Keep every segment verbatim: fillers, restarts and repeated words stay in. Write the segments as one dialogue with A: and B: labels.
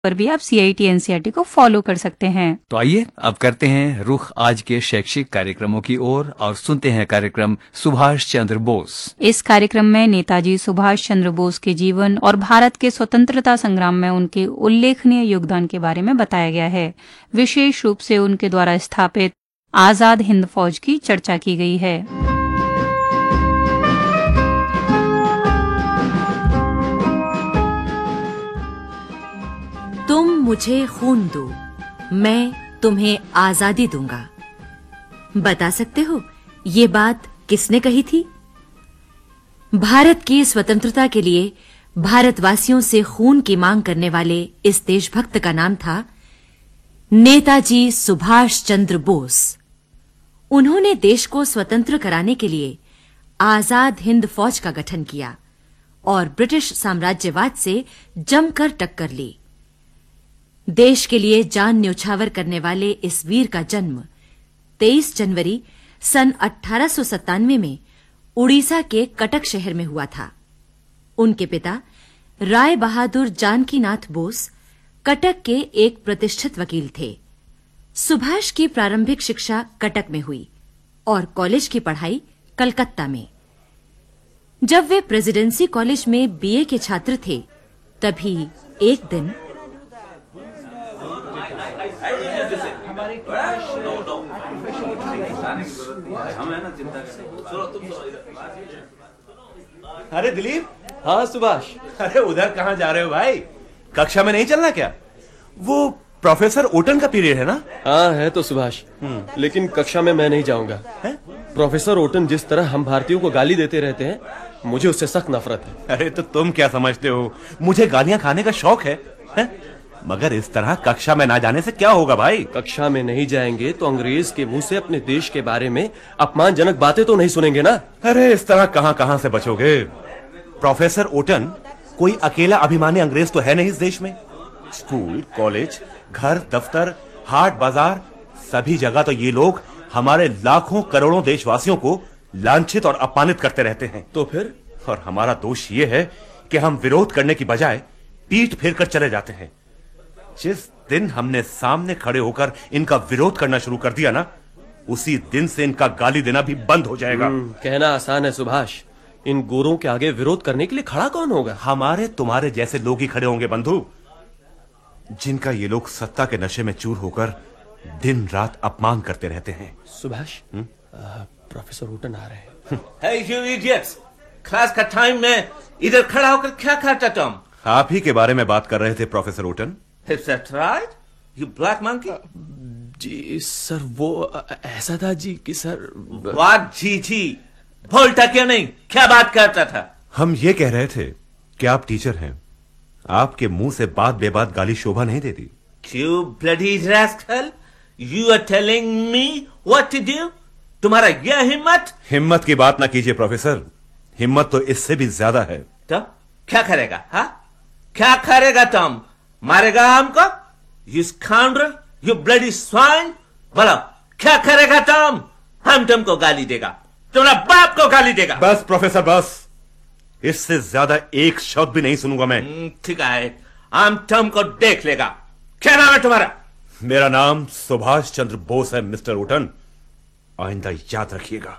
A: पर भी आप सीआईटी एनसीईआरटी को फॉलो कर सकते हैं।
B: तो आइए अब करते हैं रुख आज के शैक्षिक कार्यक्रमों की ओर और सुनते हैं कार्यक्रम सुभाष चंद्र बोस।
A: इस कार्यक्रम में नेताजी सुभाष चंद्र बोस के जीवन और भारत के स्वतंत्रता संग्राम में उनके उल्लेखनीय योगदान के बारे में बताया गया है। विशेष रूप से उनके द्वारा स्थापित आजाद हिंद फौज की चर्चा की गई है।
C: तुम मुझे खून दो, मैं तुम्हें आजादी दूंगा। बता सकते हो ये बात किसने कही थी? भारत की स्वतंत्रता के लिए भारतवासियों से खून की मांग करने वाले इस देशभक्त का नाम था नेताजी सुभाष चंद्र बोस। उन्होंने देश को स्वतंत्र कराने के लिए आजाद हिंद फौज का गठन किया और ब्रिटिश साम्राज्यवाद से जमकर टक्कर ली। देश के लिए जान न्योछावर करने वाले इस वीर का जन्म तेईस जनवरी सन अठारह सौ सत्तानवे में उड़ीसा के कटक शहर में हुआ था। उनके पिता राय बहादुर जानकीनाथ बोस कटक के एक प्रतिष्ठित वकील थे। सुभाष की प्रारंभिक शिक्षा कटक में हुई और कॉलेज की पढ़ाई कलकत्ता में। जब वे प्रेसिडेंसी कॉलेज में बीए के छात्र थे, तभी एक दिन
D: अरे दिलीप।
E: हाँ सुभाष।
D: अरे उधर कहाँ जा रहे हो भाई? कक्षा में नहीं चलना क्या? वो प्रोफेसर ओटन का पीरियड है ना?
E: हाँ है तो सुभाष, लेकिन कक्षा में मैं नहीं जाऊंगा। प्रोफेसर ओटन जिस तरह हम भारतीयों को गाली देते रहते हैं, मुझे उससे सख्त नफरत है।
D: अरे तो तुम क्या समझते हो, मुझे गालियां खाने का शौक है, है? मगर इस तरह कक्षा में ना जाने से क्या होगा भाई?
E: कक्षा में नहीं जाएंगे तो अंग्रेज के मुंह से अपने देश के बारे में अपमानजनक बातें तो नहीं सुनेंगे ना।
D: अरे इस तरह कहां कहां से बचोगे? प्रोफेसर ओटन कोई अकेला अभिमानी अंग्रेज तो है नहीं इस देश में। स्कूल, कॉलेज, घर, दफ्तर, हाट, बाजार, सभी जगह तो ये लोग हमारे लाखों करोड़ों देशवासियों को लांछित और अपमानित करते रहते हैं।
E: तो फिर?
D: और हमारा दोष ये है कि हम विरोध करने की बजाय पीठ फेर कर चले जाते हैं। जिस दिन हमने सामने खड़े होकर इनका विरोध करना शुरू कर दिया ना, उसी दिन से इनका गाली देना भी बंद हो जाएगा।
E: कहना आसान है सुभाष, इन गोरों के आगे विरोध करने के लिए खड़ा कौन होगा?
D: हमारे तुम्हारे जैसे लोग ही खड़े होंगे बंधु, जिनका ये लोग सत्ता के नशे में चूर होकर दिन रात अपमान करते रहते हैं।
E: सुभाष, प्रोफेसर ओटन आ रहे हैं।
F: Hey you idiots! क्लास का टाइम में इधर खड़ा होकर क्या करता तुम?
D: आप ही के बारे में बात कर रहे थे professor Orton.
F: Is that right? You black monkey?
E: Ji sir, वो ऐसा था जी कि सर।
F: What जी जी? बोलता क्यों नहीं? क्या बात करता था?
D: हम ये कह रहे थे कि आप टीचर हैं, आपके मुंह से बात बेबात गाली शोभा नहीं देती।
F: You bloody rascal! You are telling me what to do? तुम्हारा यह हिम्मत?
D: हिम्मत की बात ना कीजिए प्रोफेसर, हिम्मत तो इससे भी ज्यादा है।
F: तो क्या करेगा? हाँ, क्या करेगा तुम? मारेगा हमको? You scoundrel! You bloody swine! बोलो, क्या करेगा तुम? हम तुमको गाली देगा, तुम्हारा बाप को गाली देगा।
D: बस प्रोफेसर बस, इससे ज्यादा एक शब्द भी नहीं सुनूंगा मैं।
F: ठीक है, हम तुमको देख लेगा। क्या नाम है तुम्हारा?
D: मेरा नाम सुभाष चंद्र बोस है मिस्टर ओटन, आइंदा याद रखिएगा।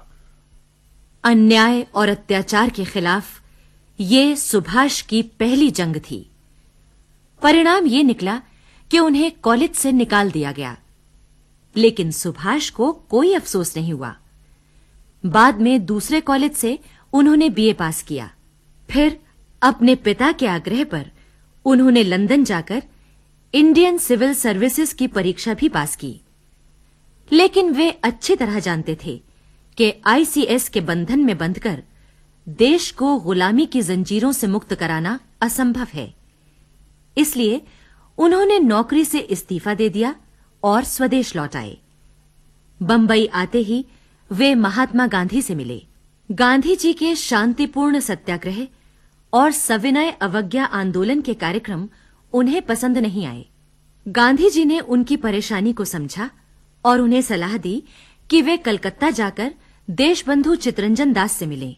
C: अन्याय और अत्याचार के खिलाफ ये सुभाष की पहली जंग थी। परिणाम ये निकला कि उन्हें कॉलेज से निकाल दिया गया, लेकिन सुभाष को कोई अफसोस नहीं हुआ। बाद में दूसरे कॉलेज से उन्होंने बीए पास किया। फिर अपने पिता के आग्रह पर उन्होंने लंदन जाकर इंडियन सिविल सर्विसेज की परीक्षा भी पास की। लेकिन वे अच्छी तरह जानते थे कि आईसीएस के बंधन में बंधकर देश को गुलामी की जंजीरों से मुक्त कराना असंभव है। इसलिए उन्होंने नौकरी से इस्तीफा दे दिया और स्वदेश लौट आए। बंबई आते ही वे महात्मा गांधी से मिले। गांधी जी के शांतिपूर्ण सत्याग्रह और सविनय अवज्ञा आंदोलन के कार्यक्रम उन्हें पसंद नहीं आए। गांधी जी ने उनकी परेशानी को समझा और उन्हें सलाह दी कि वे कलकत्ता जाकर देशबंधु चितरंजन दास से मिलें।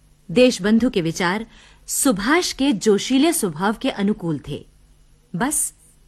C: देशबंधु के विचार सुभाष के जोशीले स्वभाव के अनुकूल थे। बस